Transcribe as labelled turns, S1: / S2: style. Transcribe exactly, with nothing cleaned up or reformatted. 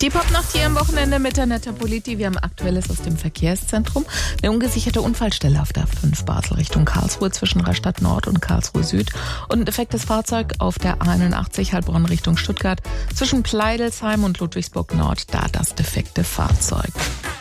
S1: Die Popnacht hier am Wochenende mit der Netta Politi. Wir haben Aktuelles aus dem Verkehrszentrum. Eine ungesicherte Unfallstelle auf der A fünf Basel Richtung Karlsruhe zwischen Rastatt Nord und Karlsruhe Süd. Und ein defektes Fahrzeug auf der A einundachtzig Heilbronn Richtung Stuttgart zwischen Pleidelsheim und Ludwigsburg Nord. Da das defekte Fahrzeug.